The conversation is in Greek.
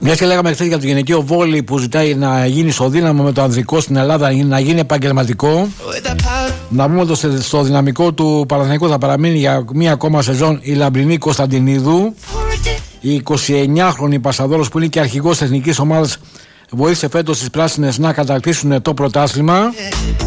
Μιας και λέγαμε χθες για το γυναικείο βόλεϊ που ζητάει να γίνει ισοδύναμο με το ανδρικό στην Ελλάδα, να γίνει επαγγελματικό. Να πούμε ότι στο δυναμικό του Παναθηναϊκού θα παραμείνει για μία ακόμα σεζόν η Λαμπρινή Κωνσταντινίδου. Η 29χρονη Πασαδόρος, που είναι και αρχηγός της εθνικής ομάδας, βοήθησε φέτος τις πράσινες να κατακτήσουν το πρωτάθλημα.